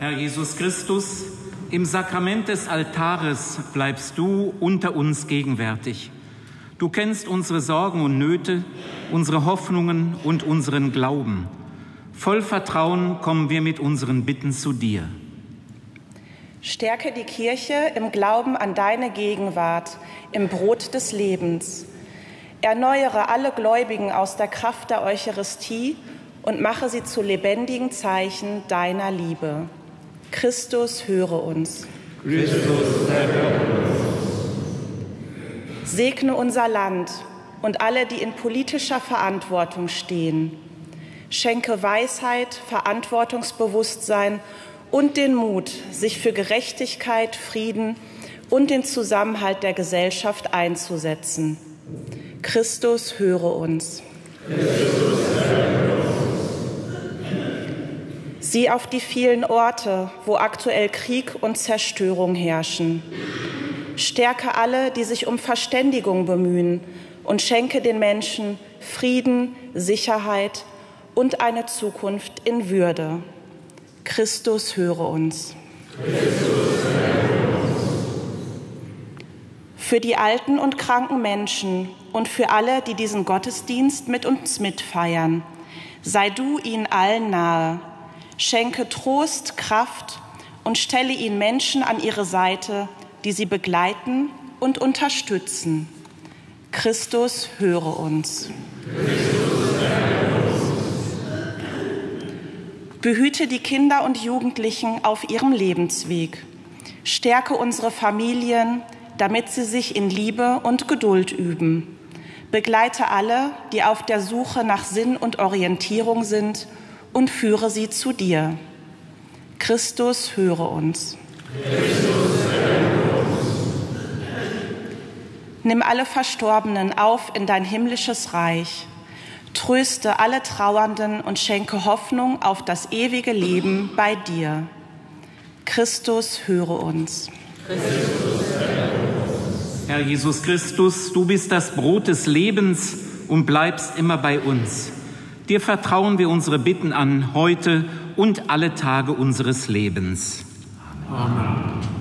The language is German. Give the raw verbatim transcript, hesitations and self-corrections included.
Herr Jesus Christus, im Sakrament des Altares bleibst du unter uns gegenwärtig. Du kennst unsere Sorgen und Nöte, unsere Hoffnungen und unseren Glauben. Voll Vertrauen kommen wir mit unseren Bitten zu dir. Stärke die Kirche im Glauben an deine Gegenwart, im Brot des Lebens. Erneuere alle Gläubigen aus der Kraft der Eucharistie und mache sie zu lebendigen Zeichen deiner Liebe. Christus, höre uns. Christus, erhöre uns. Segne unser Land und alle, die in politischer Verantwortung stehen. Schenke Weisheit, Verantwortungsbewusstsein und den Mut, sich für Gerechtigkeit, Frieden und den Zusammenhalt der Gesellschaft einzusetzen. Christus, höre uns. Christus, erhöre uns. Sieh auf die vielen Orte, wo aktuell Krieg und Zerstörung herrschen. Stärke alle, die sich um Verständigung bemühen, und schenke den Menschen Frieden, Sicherheit und eine Zukunft in Würde. Christus, höre uns. Christus, erhöre uns. Für die alten und kranken Menschen und für alle, die diesen Gottesdienst mit uns mitfeiern, sei du ihnen allen nahe. Schenke Trost, Kraft und stelle ihnen Menschen an ihre Seite, die sie begleiten und unterstützen. Christus, höre uns. Christus, erhöre uns. Behüte die Kinder und Jugendlichen auf ihrem Lebensweg. Stärke unsere Familien, damit sie sich in Liebe und Geduld üben. Begleite alle, die auf der Suche nach Sinn und Orientierung sind, und führe sie zu dir. Christus, höre uns. Christus, erhöre uns. Nimm alle Verstorbenen auf in dein himmlisches Reich. Tröste alle Trauernden und schenke Hoffnung auf das ewige Leben bei dir. Christus, höre uns. Christus, erhöre uns. Herr Jesus Christus, du bist das Brot des Lebens und bleibst immer bei uns. Dir vertrauen wir unsere Bitten an, heute und alle Tage unseres Lebens. Amen.